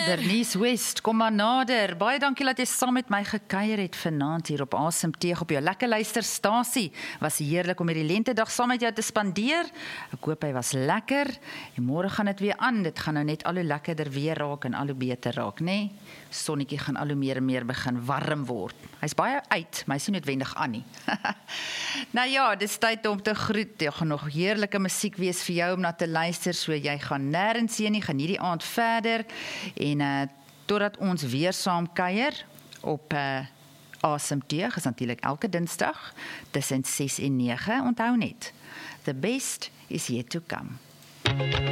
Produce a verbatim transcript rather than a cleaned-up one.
Bernice West, kom maar nader. Baie dankie dat jy saam met my gekuier het vanaand hier op Asemteeg op jou lekker luisterstasie. Was heerlik om hierdie lentedag saam met jou te spandeer. Ek hoop hy was lekker. En môre gaan dit weer aan. Dit gaan nou net al hoe lekkerder weer raak en al hoe beter raak, né? Nee? Sonnetjie gaan al hoe meer en meer begin warm word. Hy's baie uit, maar hy's nie noodwendig aan nie. Nou ja, dis tyd om te groet. Daar gaan nog heerlike musiek wees vir jou om na te luister, so jy gaan nêrens heen nie, gaan hierdie aand verder. En uh, totdat ons weer saam kuier op uh, Asemteeg, is natuurlik elke dinsdag tussen ses en nege. Onthou net, the best is yet to come.